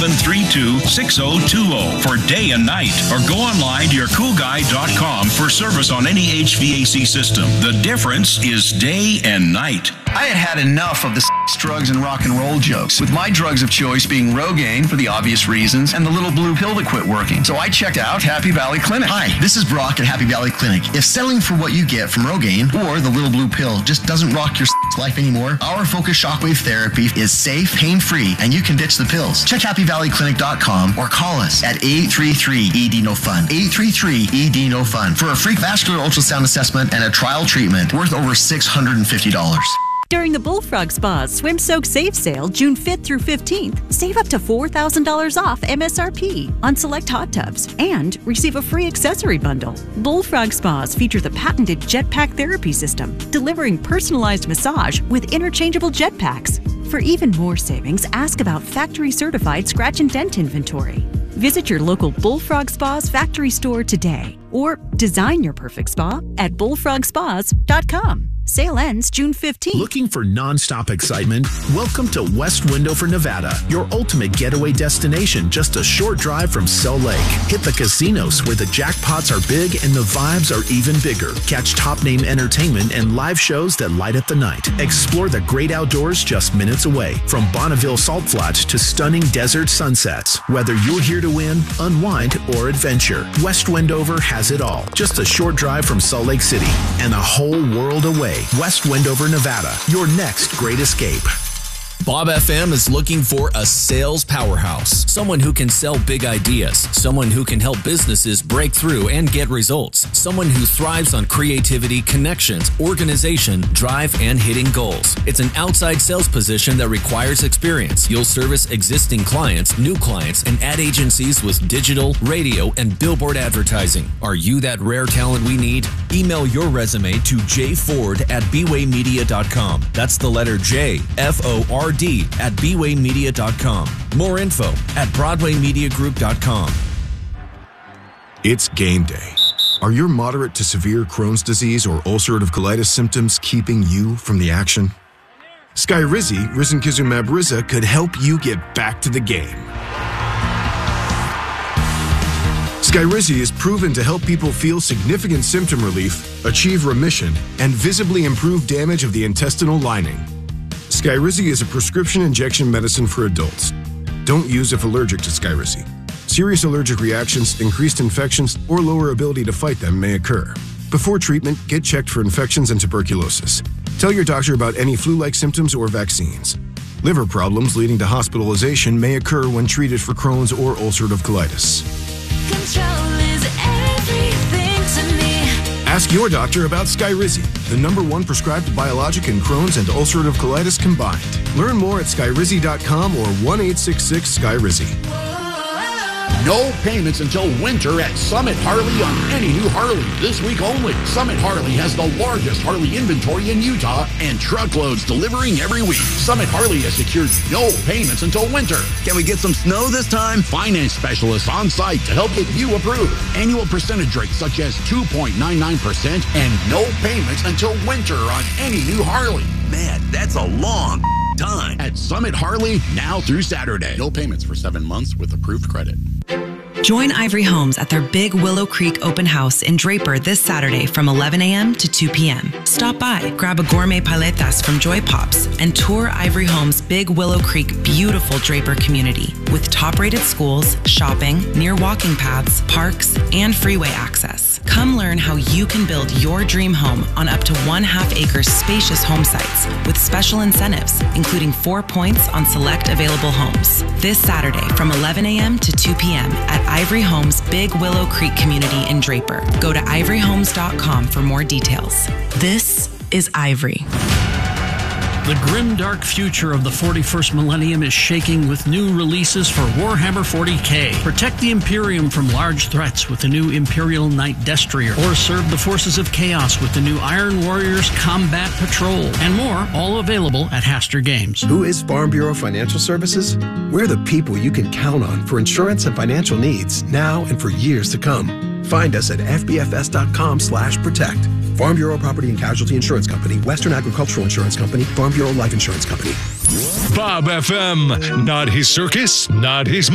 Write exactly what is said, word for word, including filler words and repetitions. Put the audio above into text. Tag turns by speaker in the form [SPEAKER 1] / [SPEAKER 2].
[SPEAKER 1] seven three two, six zero two zero for day and night, or go online to your cool guy dot com for service on any H V A C system. The difference is day and night.
[SPEAKER 2] I had had enough of the sex, drugs, and rock and roll jokes, with my drugs of choice being Rogaine for the obvious reasons and the little blue pill that quit working. So I checked out Happy Valley Clinic.
[SPEAKER 3] Hi, this is Brock at Happy Valley Clinic. If settling for what you get from Rogaine or the little blue pill just doesn't rock your sex life anymore, our focused shockwave therapy is safe, pain-free, and you can ditch the pills. Check happy valley clinic dot com or call us at eight three three E D no fun. eight three three E D no fun for a free vascular ultrasound assessment and a trial treatment worth over six hundred fifty dollars.
[SPEAKER 4] During the Bullfrog Spas Swim Soak Save Sale, June fifth through fifteenth, save up to four thousand dollars off M S R P on select hot tubs and receive a free accessory bundle. Bullfrog Spas feature the patented Jetpack Therapy System, delivering personalized massage with interchangeable jetpacks. For even more savings, ask about factory-certified scratch and dent inventory. Visit your local Bullfrog Spas factory store today or design your perfect spa at bullfrog spas dot com. Sale ends June fifteenth.
[SPEAKER 5] Looking for nonstop excitement? Welcome to West Wendover, Nevada, your ultimate getaway destination just a short drive from Cell Lake. Hit the casinos where the jackpots are big and the vibes are even bigger. Catch top-name entertainment and live shows that light up the night. Explore the great outdoors just minutes away. From Bonneville Salt Flats to stunning desert sunsets. Whether you're here to win, unwind, or adventure, West Wendover has it all. Just a short drive from Salt Lake City and a whole world away. West Wendover, Nevada, your next great escape.
[SPEAKER 6] Bob F M is looking for a sales powerhouse, someone who can sell big ideas, someone who can help businesses break through and get results, someone who thrives on creativity, connections, organization, drive, and hitting goals. It's an outside sales position that requires experience. You'll service existing clients, new clients, and ad agencies with digital, radio, and billboard advertising. Are you that rare talent we need? Email your resume to jford at b way media dot com. That's the letter J, F O R D at b way media dot com. More info at broadway media group dot com.
[SPEAKER 7] It's game day. Are your moderate to severe Crohn's disease or ulcerative colitis symptoms keeping you from the action? Skyrizi, risankizumab Riza, could help you get back to the game. Skyrizi is proven to help people feel significant symptom relief, achieve remission, and visibly improve damage of the intestinal lining. Skyrizi is a prescription injection medicine for adults. Don't use if allergic to Skyrizi. Serious allergic reactions, increased infections, or lower ability to fight them may occur. Before treatment, get checked for infections and tuberculosis. Tell your doctor about any flu-like symptoms or vaccines. Liver problems leading to hospitalization may occur when treated for Crohn's or ulcerative colitis.
[SPEAKER 8] Control is everything to me.
[SPEAKER 7] Ask your doctor about Skyrizi, the number one prescribed biologic in Crohn's and ulcerative colitis combined. Learn more at skyrizi dot com or one eight six six Skyrizi.
[SPEAKER 9] No payments until winter at Summit Harley on any new Harley. This week only. Summit Harley has the largest Harley inventory in Utah and truckloads delivering every week. Summit Harley has secured no payments until winter.
[SPEAKER 10] Can we get some snow this time?
[SPEAKER 9] Finance specialists on site to help get you approved. Annual percentage rates such as two point nine nine percent and no payments until winter on any new Harley.
[SPEAKER 10] Man, that's a long time.
[SPEAKER 9] At Summit Harley, now through Saturday. No payments for seven months with approved credit.
[SPEAKER 11] Join Ivory Homes at their Big Willow Creek open house in Draper this Saturday from eleven a.m. to two p.m. Stop by, grab a gourmet paletas from Joy Pops, and tour Ivory Homes' Big Willow Creek beautiful Draper community with top-rated schools, shopping, near walking paths, parks, and freeway access. Come learn how you can build your dream home on up to one half acre spacious home sites with special incentives, including four points on select available homes. This Saturday from eleven a.m. to two p.m. at Ivory Homes Big Willow Creek community in Draper. Go to ivory homes dot com for more details. This is Ivory.
[SPEAKER 12] The grimdark future of the forty-first millennium is shaking with new releases for Warhammer forty K. Protect the Imperium from large threats with the new Imperial Knight Destrier, or serve the forces of chaos with the new Iron Warriors Combat Patrol, and more, all available at Haster Games.
[SPEAKER 13] Who is Farm Bureau Financial Services? We're the people you can count on for insurance and financial needs now and for years to come. Find us at f b f s dot com slash protect. Farm Bureau Property and Casualty Insurance Company, Western Agricultural Insurance Company, Farm Bureau Life Insurance Company.
[SPEAKER 14] Bob F M, not his circus, not his